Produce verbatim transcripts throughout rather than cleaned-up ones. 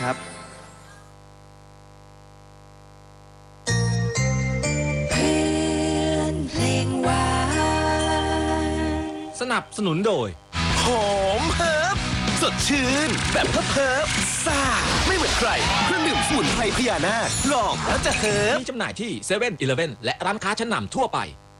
ครับสนับสนุนโดยหอมเฮิร์บสดชื่นแบบเฮิร์บเฮิร์บซ่าไม่เหมือนใครเครื่องดื่มสมุนไพรพญานาคลองแล้วจะเฮิร์บมีจำหน่ายที่เซเว่นอีเลฟเว่นและร้านค้าชั้นนำทั่วไป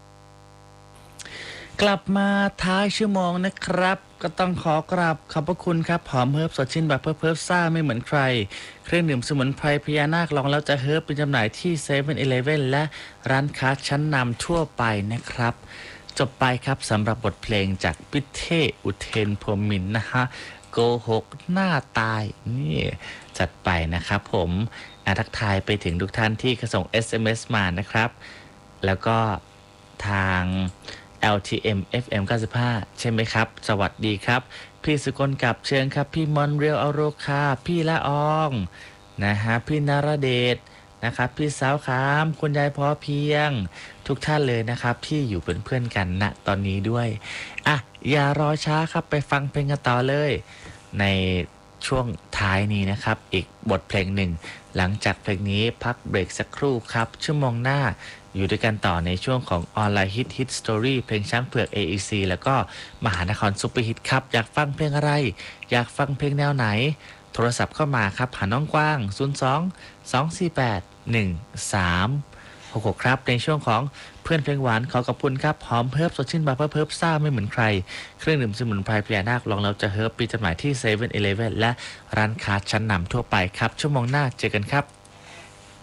กลับมาท้ายชั่วโมงนะครับก็ต้องขอกราบขอบพระคุณครับหอมเฮิร์บสดชื่นแบบเพิร์ฟเพิร์ฟซ่าไม่เหมือนใครเครื่องดื่มสมุนไพรพญานาคลองแล้วจะเฮิร์บเป็นจำหน่ายที่เซเว่นอีเลฟเว่นและร้านค้าชั้นนำทั่วไปนะครับจบไปครับสำหรับบทเพลงจากพิเทพอุเทนพรหมินทร์นะฮะโกหกหน้าตายนี่จัดไปนะครับผมอาทักทายไปถึงทุกท่านที่ส่ง เอส เอ็ม เอส มานะครับแล้วก็ทาง แอล ที เอ็ม เอฟ เอ็ม เก้าสิบห้า ใช่ไหมครับสวัสดีครับพี่สุกลกับเชิญครับพี่มอนเรียวอโรคาพี่ละอองนะฮะพี่นรเดชนะครับพี่สาวขามคุณยายพอเพียงทุกท่านเลยนะครับที่อยู่เป็นเพื่อนกันณตอนนี้ด้วยอ่ะอย่ารอช้าครับไปฟังเพลงกันต่อเลยในช่วงท้ายนี้นะครับอีกบทเพลงหนึ่งหลังจากเพลงนี้พักเบรกสักครู่ครับชั่วโมงหน้าอยู่ด้วยกันต่อในช่วงของออนไลน์ฮิตฮิตสตอรี่เพลงช้างเผือก เอ อี ซี แล้วก็มหานครซุปเปอร์ฮิตครับอยากฟังเพลงอะไรอยากฟังเพลงแนวไหนโทรศัพท์เข้ามาครับหาน้องกว้างศูนย์ สอง สอง สี่ แปด หนึ่ง สาม หก หกครับในช่วงของเพื่อนเพลงหวานขอขอบคุณครับหอมเฮิร์บสดชื่นบาร์เพิร์บซ่าไม่เหมือนใครเครื่องดื่มสมุนไพรพญานาคลองแล้วจะเฮิร์บปีจำหน่ายที่เซเว่นอีเลฟเว่นและร้านค้าชั้นนำทั่วไปครับชั่วโมงหน้าเจอกันครับ